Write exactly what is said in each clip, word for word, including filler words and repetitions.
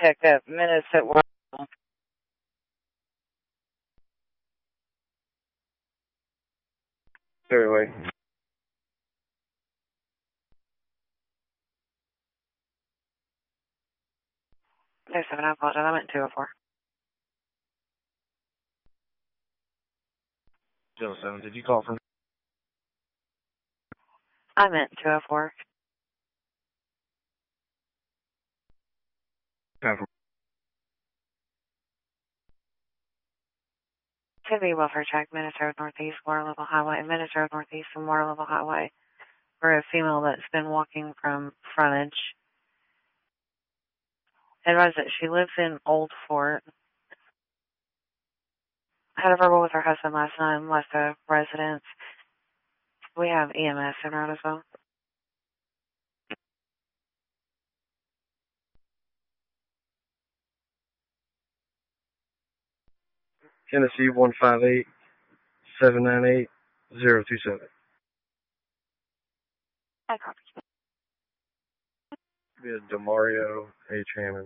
pick up minutes at work. Clearly. There's seven, I apologize. I meant two oh four. Zero seven, did you call from? I meant two oh four. Could be welfare check, Minnesota Northeast, Water Level Highway, Minnesota Northeast and Water Level Highway for a female that's been walking from frontage. Advised that she lives in Old Fort. Had a verbal with her husband last night and left a residence. We have E M S in route as well. Tennessee one five eight, seven nine eight, zero two seven. I copy. It's Demario H. Hammonds.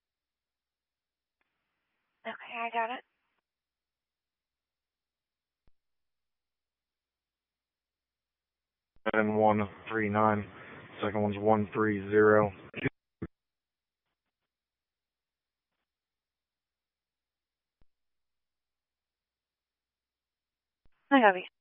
Okay, I got it. And one three nine. Second one's one three zero. I copy.